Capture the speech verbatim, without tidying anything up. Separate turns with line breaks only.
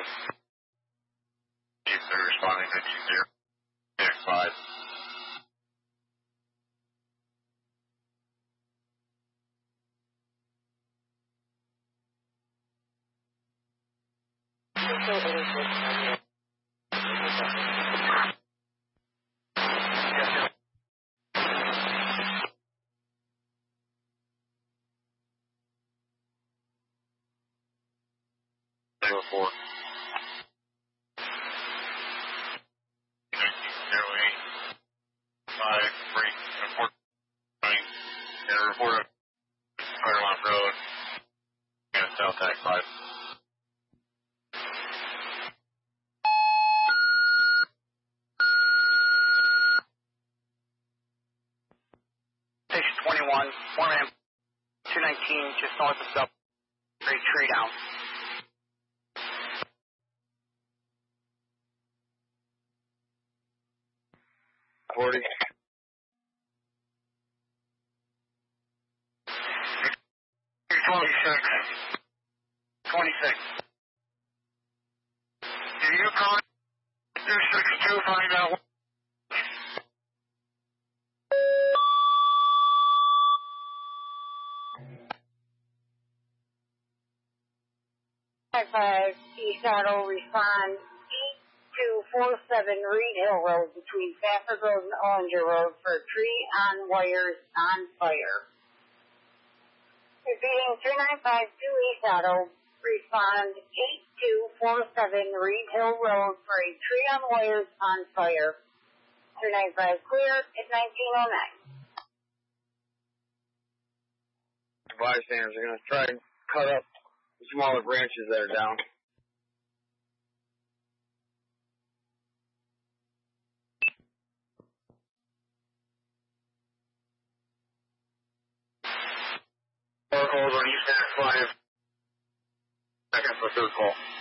Chief, they're responding to two zero six five. Zero four. Zero eight. Five three. Report. Nine. And report of Claremont Road. And South Tag five.
Station twenty-one, one man, two nineteen, just north of South. Great tree down.
Forty. Twenty-six.
twenty-six.
Do you call two six two find out what?
five five East Auto respond eight two four seven Reed Hill Road between Stafford Road and Ollinger Road for tree on wires on fire. Repeating three nine five two East Auto respond eight two four seven Reed Hill Road for a tree on wires on fire. three nine five clear at nineteen oh nine.
Bystanders are going to try and cut up the smaller branches that are down.
Four calls on East Act five. Second for third call.